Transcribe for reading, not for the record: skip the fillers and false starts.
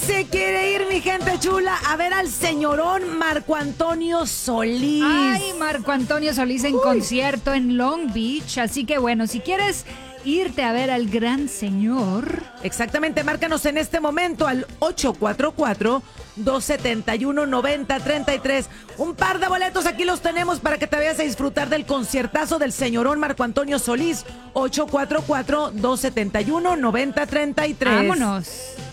se quiere ir, mi gente chula, a ver al señorón Marco Antonio Solís? Ay, Marco Antonio Solís en concierto en Long Beach. Así que bueno, si quieres irte a ver al gran señor. Exactamente, márcanos en este momento al 844-271-9033. Un par de boletos aquí los tenemos para que te vayas a disfrutar del conciertazo del señorón Marco Antonio Solís. 844-271-9033. Vámonos.